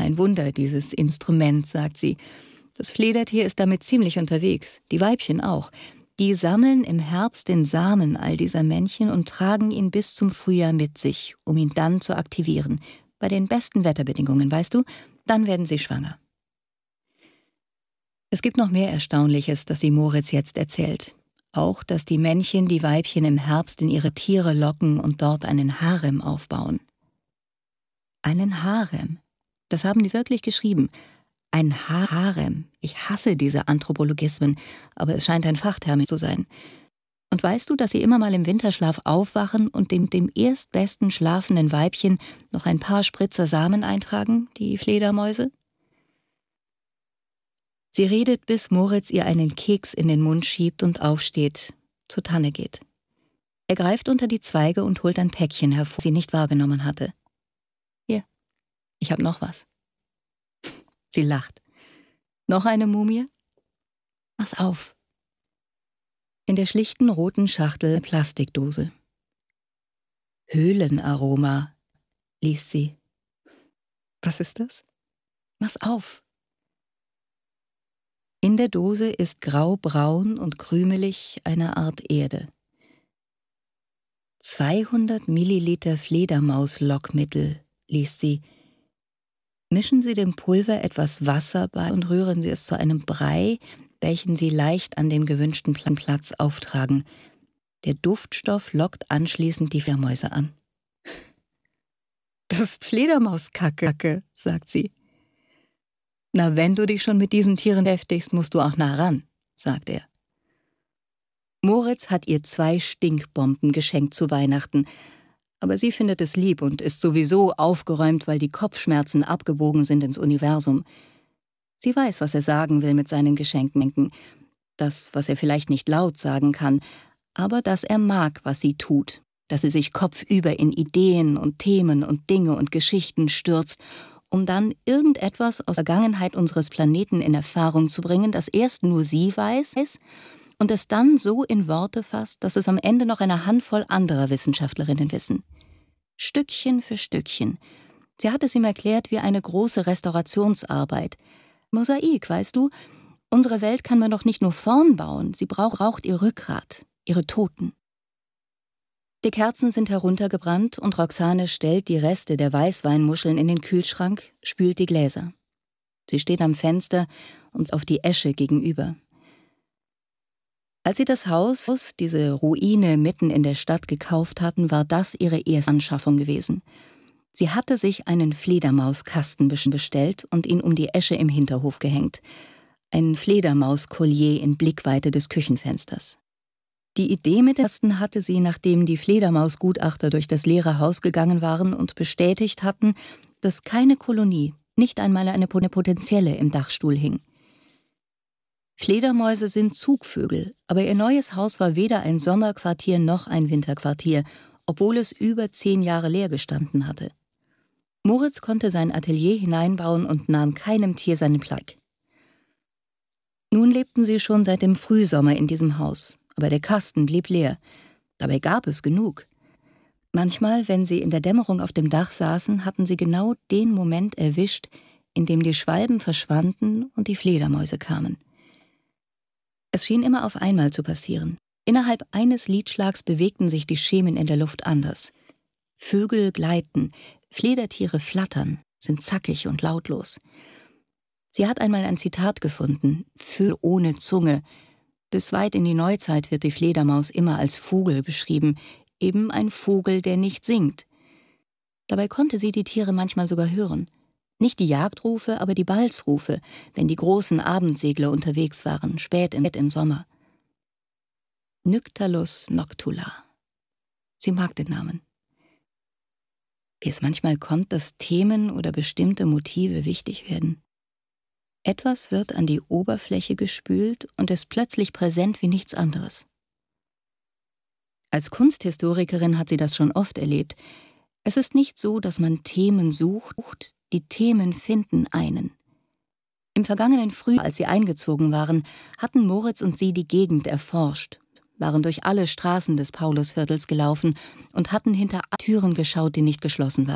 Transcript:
Ein Wunder, dieses Instrument, sagt sie. Das Fledertier ist damit ziemlich unterwegs, die Weibchen auch. Die sammeln im Herbst den Samen all dieser Männchen und tragen ihn bis zum Frühjahr mit sich, um ihn dann zu aktivieren. Bei den besten Wetterbedingungen, weißt du, dann werden sie schwanger. Es gibt noch mehr Erstaunliches, das sie Moritz jetzt erzählt. Auch, dass die Männchen die Weibchen im Herbst in ihre Tiere locken und dort einen Harem aufbauen. Einen Harem. Das haben die wirklich geschrieben. Ein Harem. Ich hasse diese Anthropologismen, aber es scheint ein Fachterm zu sein. Und weißt du, dass sie immer mal im Winterschlaf aufwachen und dem erstbesten schlafenden Weibchen noch ein paar Spritzer Samen eintragen, die Fledermäuse? Sie redet, bis Moritz ihr einen Keks in den Mund schiebt und aufsteht, zur Tanne geht. Er greift unter die Zweige und holt ein Päckchen hervor, das sie nicht wahrgenommen hatte. Hier, ich hab noch was. Sie lacht. Noch eine Mumie? Mach's auf. In der schlichten roten Schachtel eine Plastikdose. Höhlenaroma, liest sie. Was ist das? Mach's auf. In der Dose ist graubraun und krümelig eine Art Erde. 200 Milliliter Fledermauslockmittel, liest sie. Mischen Sie dem Pulver etwas Wasser bei und rühren Sie es zu einem Brei, welchen Sie leicht an dem gewünschten Platz auftragen. Der Duftstoff lockt anschließend die Fledermäuse an. Das ist Fledermauskacke, sagt sie. Na, wenn du dich schon mit diesen Tieren beschäftigst, musst du auch nah ran, sagt er. Moritz hat ihr 2 Stinkbomben geschenkt zu Weihnachten, aber sie findet es lieb und ist sowieso aufgeräumt, weil die Kopfschmerzen abgebogen sind ins Universum. Sie weiß, was er sagen will mit seinen Geschenken, das, was er vielleicht nicht laut sagen kann, aber dass er mag, was sie tut, dass sie sich kopfüber in Ideen und Themen und Dinge und Geschichten stürzt, um dann irgendetwas aus der Vergangenheit unseres Planeten in Erfahrung zu bringen, das erst nur sie weiß und es dann so in Worte fasst, dass es am Ende noch eine Handvoll anderer Wissenschaftlerinnen wissen. Stückchen für Stückchen. Sie hat es ihm erklärt wie eine große Restaurationsarbeit. Mosaik, weißt du? Unsere Welt kann man doch nicht nur vorn bauen, sie braucht ihr Rückgrat, ihre Toten. Die Kerzen sind heruntergebrannt und Roxane stellt die Reste der Weißweinmuscheln in den Kühlschrank, spült die Gläser. Sie steht am Fenster und auf die Esche gegenüber. Als sie das Haus, diese Ruine mitten in der Stadt gekauft hatten, war das ihre erste Anschaffung gewesen. Sie hatte sich einen Fledermauskasten bestellt und ihn um die Esche im Hinterhof gehängt. Ein Fledermauskollier in Blickweite des Küchenfensters. Die Idee mit dem Kasten hatte sie, nachdem die Fledermausgutachter durch das leere Haus gegangen waren und bestätigt hatten, dass keine Kolonie, nicht einmal eine potenzielle, im Dachstuhl hing. Fledermäuse sind Zugvögel, aber ihr neues Haus war weder ein Sommerquartier noch ein Winterquartier, obwohl es über 10 Jahre leer gestanden hatte. Moritz konnte sein Atelier hineinbauen und nahm keinem Tier seinen Platz. Nun lebten sie schon seit dem Frühsommer in diesem Haus. Aber der Kasten blieb leer. Dabei gab es genug. Manchmal, wenn sie in der Dämmerung auf dem Dach saßen, hatten sie genau den Moment erwischt, in dem die Schwalben verschwanden und die Fledermäuse kamen. Es schien immer auf einmal zu passieren. Innerhalb eines Liedschlags bewegten sich die Schemen in der Luft anders. Vögel gleiten, Fledertiere flattern, sind zackig und lautlos. Sie hat einmal ein Zitat gefunden: Vögel ohne Zunge. Bis weit in die Neuzeit wird die Fledermaus immer als Vogel beschrieben, eben ein Vogel, der nicht singt. Dabei konnte sie die Tiere manchmal sogar hören. Nicht die Jagdrufe, aber die Balzrufe, wenn die großen Abendsegler unterwegs waren, spät im Sommer. Nyctalus noctula. Sie mag den Namen. Wie es manchmal kommt, dass Themen oder bestimmte Motive wichtig werden. Etwas wird an die Oberfläche gespült und ist plötzlich präsent wie nichts anderes. Als Kunsthistorikerin hat sie das schon oft erlebt. Es ist nicht so, dass man Themen sucht, die Themen finden einen. Im vergangenen Frühjahr, als sie eingezogen waren, hatten Moritz und sie die Gegend erforscht, waren durch alle Straßen des Paulusviertels gelaufen und hatten hinter Türen geschaut, die nicht geschlossen waren.